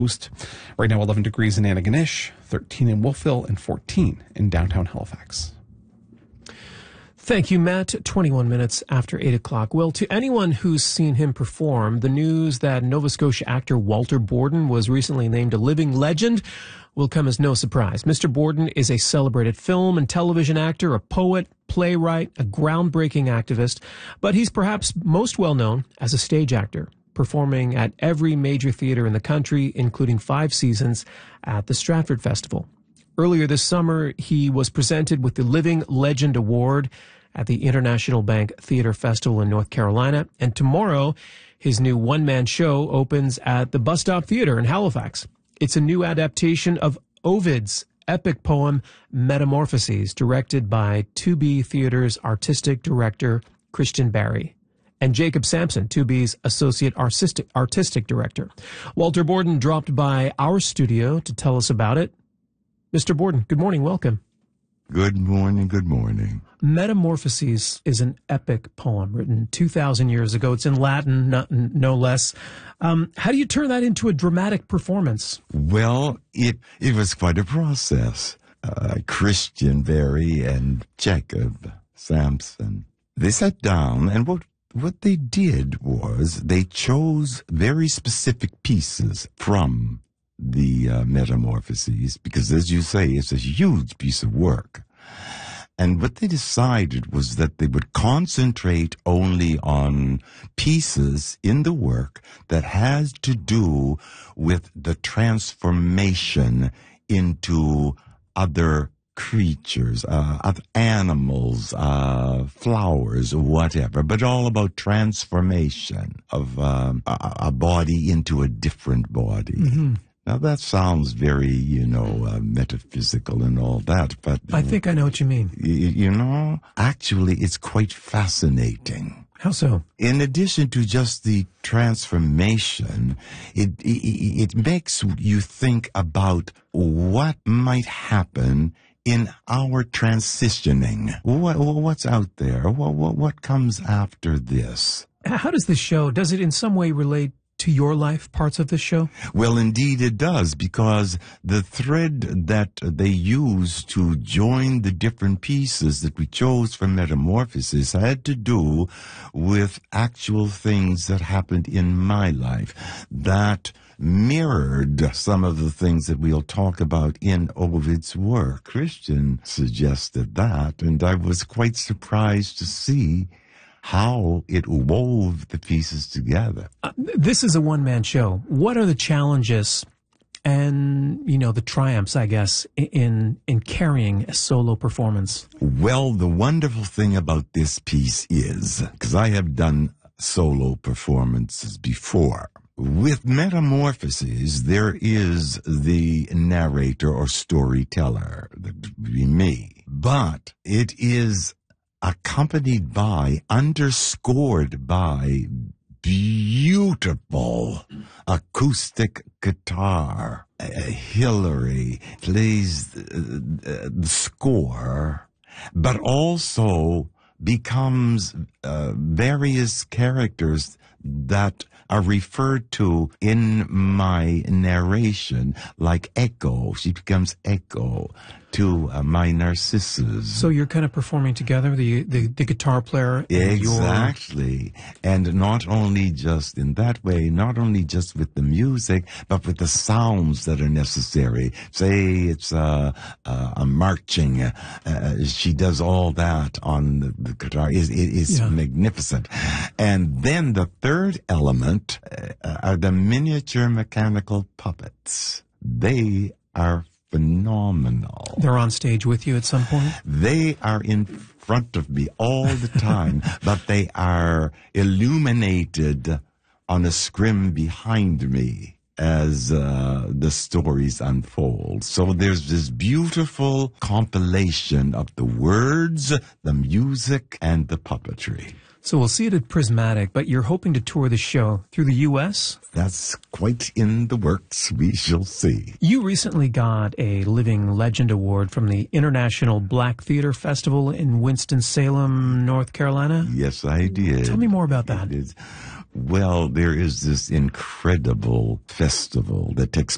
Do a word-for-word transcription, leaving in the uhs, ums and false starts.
Right now, eleven degrees in Antigonish, thirteen in Wolfville, and fourteen in downtown Halifax. Thank you, Matt. twenty-one minutes after eight o'clock. Well, to anyone who's seen him perform, the news that Nova Scotia actor Walter Borden was recently named a living legend will come as no surprise. Mister Borden is a celebrated film and television actor, a poet, playwright, a groundbreaking activist, but he's perhaps most well known as a stage actor, performing at every major theater in the country, including five seasons at the Stratford Festival. Earlier this summer, he was presented with the Living Legend Award at the International Bank Theater Festival in North Carolina. And tomorrow, his new one-man show opens at the Bus Stop Theater in Halifax. It's a new adaptation of Ovid's epic poem, Metamorphoses, directed by two B Theater's artistic director, Christian Barry, and Jacob Sampson, two B's associate artistic, artistic director. Walter Borden dropped by our studio to tell us about it. Mister Borden, good morning. Welcome. Good morning. Good morning. Metamorphoses is an epic poem written two thousand years ago. It's in Latin, no, no less. Um, how do you turn that into a dramatic performance? Well, it it was quite a process. Uh, Christian Barry and Jacob Sampson, they sat down, and what what they did was they chose very specific pieces from the uh, Metamorphoses, because, as you say, it's a huge piece of work. And what they decided was that they would concentrate only on pieces in the work that has to do with the transformation into other creatures, uh, of animals, uh, flowers, whatever, but all about transformation of um, a, a body into a different body. Mm-hmm. Now, that sounds very, you know, uh, metaphysical and all that, but... I think I know what you mean. Y- you know, actually, it's quite fascinating. How so? In addition to just the transformation, it, it, it makes you think about what might happen in our transitioning. What, what's out there? What, what, what comes after this? How does this show, does it in some way relate to your life, parts of this show? Well, indeed it does, because the thread that they use to join the different pieces that we chose from Metamorphosis had to do with actual things that happened in my life that mirrored some of the things that we'll talk about in Ovid's work. Christian suggested that, and I was quite surprised to see how it wove the pieces together. Uh, this is a one-man show. What are the challenges and, you know, the triumphs, I guess, in in carrying a solo performance? Well, the wonderful thing about this piece is, because I have done solo performances before, with Metamorphoses, there is the narrator or storyteller, that would be me. But it is accompanied by, underscored by, beautiful acoustic guitar. Uh, Hillary plays the, the score, but also becomes uh, various characters that are referred to in my narration, like Echo. She becomes Echo to uh, my Narcissus. So you're kind of performing together, the the, the guitar player and exactly, your... and not only just in that way, not only just with the music, but with the sounds that are necessary. Say it's a a, a marching. Uh, she does all that on the, the guitar. Is it is yeah. magnificent. And then the third element uh, are the miniature mechanical puppets. They are phenomenal. They're on stage with you at some point? They are in front of me all the time, but they are illuminated on a scrim behind me as uh, the stories unfold. So there's this beautiful compilation of the words, the music, and the puppetry. So we'll see it at Prismatic, but you're hoping to tour the show through the U S? That's quite in the works. We shall see. You recently got a Living Legend Award from the International Black Theater Festival in Winston-Salem, North Carolina? Yes, I did. Tell me more about that. Well, there is this incredible festival that takes